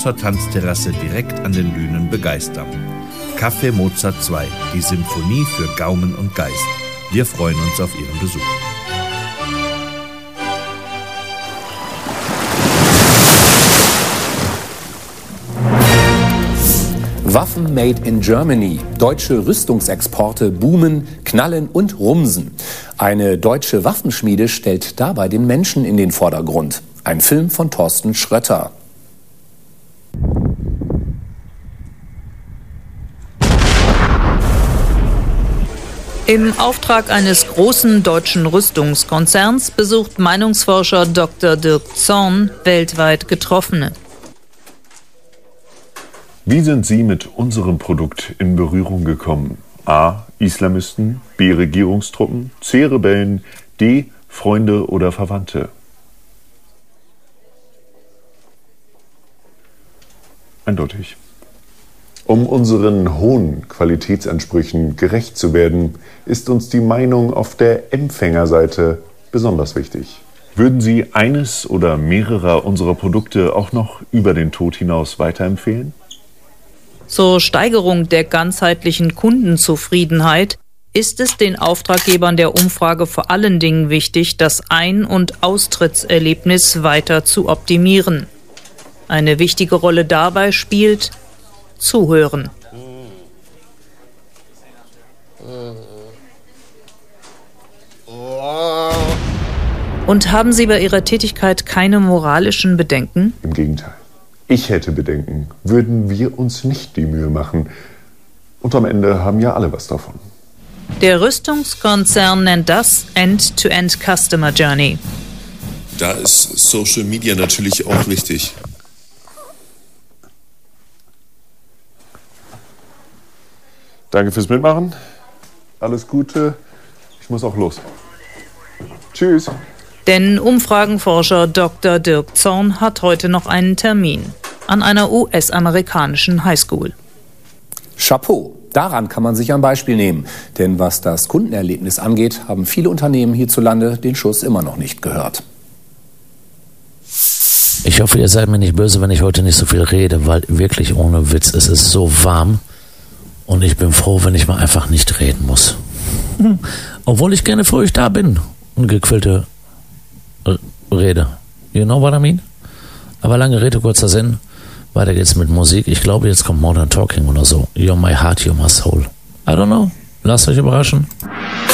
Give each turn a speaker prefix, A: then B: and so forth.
A: zur Tanzterrasse direkt an den Dünen begeistern. Café Mozart 2, die Symphonie für Gaumen und Geist. Wir freuen uns auf Ihren Besuch.
B: Waffen made in Germany. Deutsche Rüstungsexporte boomen, knallen und rumsen. Eine deutsche Waffenschmiede stellt dabei den Menschen in den Vordergrund. Ein Film von Thorsten Schrötter.
C: Im Auftrag eines großen deutschen Rüstungskonzerns besucht Meinungsforscher Dr. Dirk Zorn weltweit Getroffene.
D: Wie sind Sie mit unserem Produkt in Berührung gekommen? A. Islamisten, B. Regierungstruppen, C. Rebellen, D. Freunde oder Verwandte? Eindeutig. Um unseren hohen Qualitätsansprüchen gerecht zu werden, ist uns die Meinung auf der Empfängerseite besonders wichtig. Würden Sie eines oder mehrerer unserer Produkte auch noch über den Tod hinaus weiterempfehlen?
C: Zur Steigerung der ganzheitlichen Kundenzufriedenheit ist es den Auftraggebern der Umfrage vor allen Dingen wichtig, das Ein- und Austrittserlebnis weiter zu optimieren. Eine wichtige Rolle dabei spielt Zuhören. Und haben Sie bei Ihrer Tätigkeit keine moralischen Bedenken?
D: Im Gegenteil. Ich hätte Bedenken, würden wir uns nicht die Mühe machen. Und am Ende haben ja alle was davon.
C: Der Rüstungskonzern nennt das End-to-End Customer Journey.
E: Da ist Social Media natürlich auch wichtig.
D: Danke fürs Mitmachen. Alles Gute. Ich muss auch los. Tschüss.
C: Denn Umfragenforscher Dr. Dirk Zorn hat heute noch einen Termin an einer US-amerikanischen Highschool.
B: Chapeau, daran kann man sich ein Beispiel nehmen. Denn was das Kundenerlebnis angeht, haben viele Unternehmen hierzulande den Schuss immer noch nicht gehört.
F: Ich hoffe, ihr seid mir nicht böse, wenn ich heute nicht so viel rede, weil wirklich ohne Witz, es ist so warm und ich bin froh, wenn ich mal einfach nicht reden muss. Obwohl ich gerne für euch da bin. Ungequillte Rede. You know what I mean? Aber lange Rede, kurzer Sinn. Weiter geht's mit Musik. Ich glaube, jetzt kommt Modern Talking oder so. You're my heart, you're my soul. I don't know. Lasst euch überraschen.